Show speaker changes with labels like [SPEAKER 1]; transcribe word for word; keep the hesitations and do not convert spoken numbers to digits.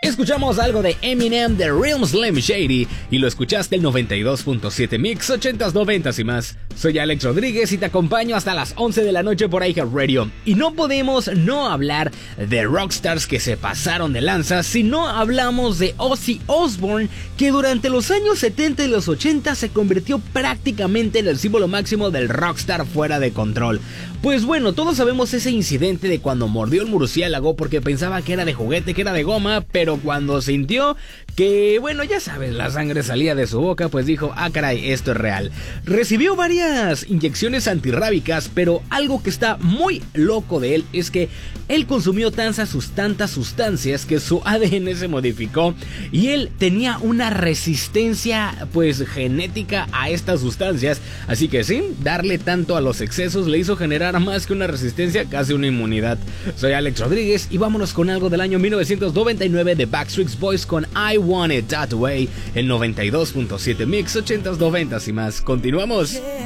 [SPEAKER 1] Escuchamos algo de Eminem, de Real Slim Shady, y lo escuchaste el noventa y dos punto siete Mix, ochentas, noventas y más. Soy Alex Rodríguez y te acompaño hasta las once de la noche por iHeartRadio. Y no podemos no hablar de rockstars que se pasaron de lanza si no hablamos de Ozzy Osbourne, que durante los años setenta y los ochenta se convirtió prácticamente en el símbolo máximo del rockstar fuera de control. Pues bueno, todos sabemos ese incidente de cuando mordió el murciélago porque pensaba que era de juguete, que era de goma, pero cuando sintió que, bueno, ya sabes, la sangre salía de su boca, pues dijo, ah caray, esto es real. Recibió varias inyecciones antirrábicas, pero algo que está muy loco de él es que él consumió tantas, tantas sustancias que su A D N se modificó y él tenía una resistencia pues genética a estas sustancias, así que sin darle tanto a los excesos le hizo generar más que una resistencia, casi una inmunidad. Soy Alex Rodríguez y vámonos con algo del año mil novecientos noventa y nueve de Backstreet Boys con I Want It That Way, el noventa y dos punto siete Mix, ochentas, noventas y más. Continuamos.